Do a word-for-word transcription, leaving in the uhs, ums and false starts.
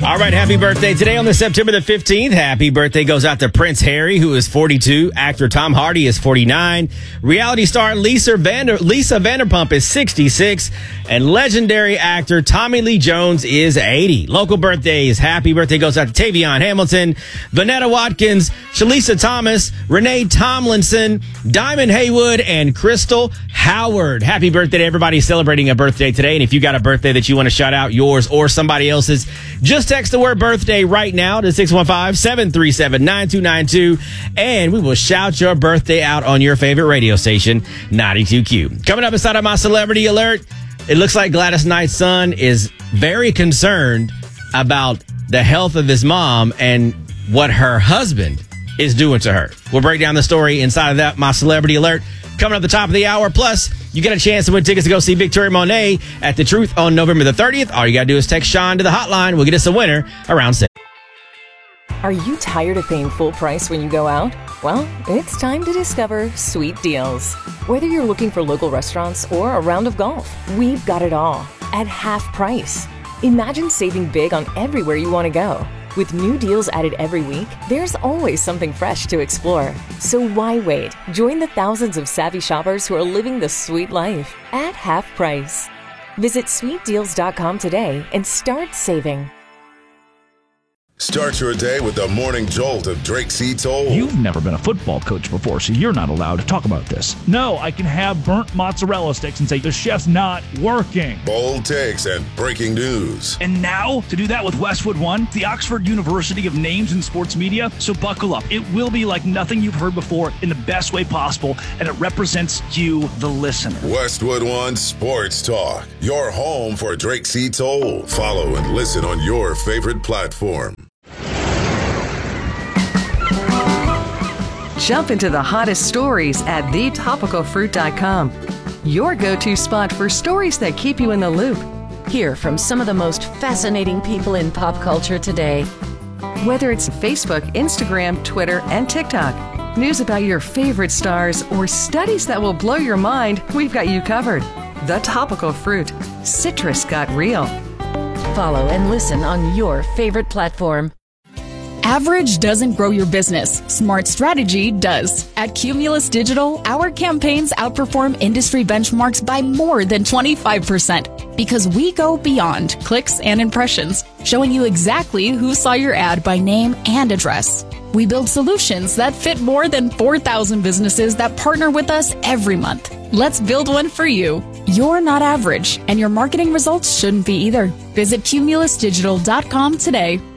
All right, happy birthday. Today on the September the fifteenth, happy birthday goes out to Prince Harry, who is forty-two. Actor Tom Hardy is forty-nine. Reality star Lisa, Vander, Lisa Vanderpump is sixty-six. And legendary actor Tommy Lee Jones is eighty. Local birthdays, happy birthday goes out to Tavion Hamilton, Vanetta Watkins, Shalisa Thomas, Renee Tomlinson, Diamond Haywood, and Crystal Howard. Happy birthday to everybody celebrating a birthday today. And if you got a birthday that you want to shout out, yours or somebody else's, just text the word birthday right now to six one five, seven three seven, nine two nine two, and we will shout your birthday out on your favorite radio station, ninety-two Q. Coming up inside of my Celebrity Alert, it looks like Gladys Knight's son is very concerned about the health of his mom and what her husband is doing to her. We'll break down the story inside of that, my Celebrity Alert, coming up at the top of the hour. Plus, you get a chance to win tickets to go see Victoria Monet at The Truth on November the thirtieth. All you got to do is text Sean to the hotline. We'll get us a winner around six. Are you tired of paying full price when you go out? Well, it's time to discover Sweet Deals. Whether you're looking for local restaurants or a round of golf, we've got it all at half price. Imagine saving big on everywhere you want to go. With new deals added every week, there's always something fresh to explore. So why wait? Join the thousands of savvy shoppers who are living the sweet life at half price. Visit sweet deals dot com today and start saving. Start your day with the morning jolt of Drake C. Toll. You've never been a football coach before, so you're not allowed to talk about this. No, I can have burnt mozzarella sticks and say the chef's not working. Bold takes and breaking news. And now, to do that with Westwood One, the Oxford University of Names in Sports Media. So buckle up. It will be like nothing you've heard before in the best way possible, and it represents you, the listener. Westwood One Sports Talk, your home for Drake C. Toll. Follow and listen on your favorite platform. Jump into the hottest stories at the topical fruit dot com. Your go-to spot for stories that keep you in the loop. Hear from some of the most fascinating people in pop culture today. Whether it's Facebook, Instagram, Twitter, and TikTok, news about your favorite stars, or studies that will blow your mind, we've got you covered. The Topical Fruit. Citrus got real. Follow and listen on your favorite platform. Average doesn't grow your business. Smart strategy does. At Cumulus Digital, our campaigns outperform industry benchmarks by more than twenty-five percent because we go beyond clicks and impressions, showing you exactly who saw your ad by name and address. We build solutions that fit more than four thousand businesses that partner with us every month. Let's build one for you. You're not average, and your marketing results shouldn't be either. Visit cumulus digital dot com today.